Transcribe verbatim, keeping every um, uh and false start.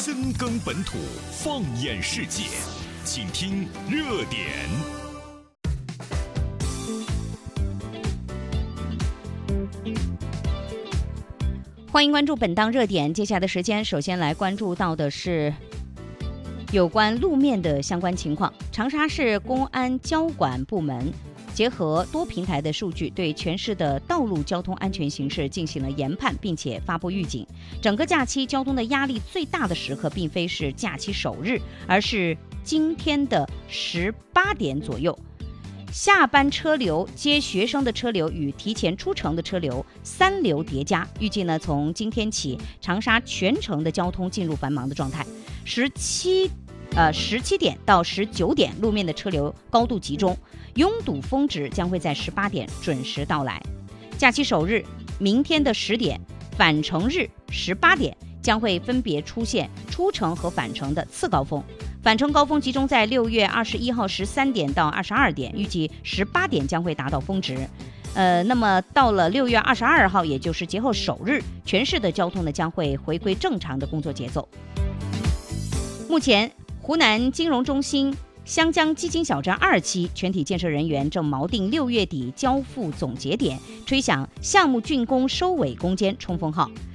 深耕本土，放眼世界，请听热点。 欢迎关注本档热点。接下来的时间，首先来关注到的是有关路面的相关情况。长沙市公安交管部门结合多平台的数据，对全市的道路交通安全形势进行了研判，并且发布预警。整个假期交通的压力最大的时刻，并非是假期首日，而是今天的十八点左右。下班车流、接学生的车流与提前出城的车流三流叠加，预计呢，从今天起，长沙全程的交通进入繁忙的状态。十七呃十七点到十九点，路面的车流高度集中，拥堵峰值将会在十八点准时到来。假期首日，明天的十点，返程日十八点，将会分别出现出城和返程的次高峰。返程高峰集中在六月二十一号十三点到二十二点，预计十八点将会达到峰值。呃，那么到了六月二十二号，也就是节后首日，全市的交通呢将会回归正常的工作节奏。目前，湖南金融中心湘江基金小站二期全体建设人员正锚定六月底交付总结点，吹响项目竣工收尾攻坚冲锋号。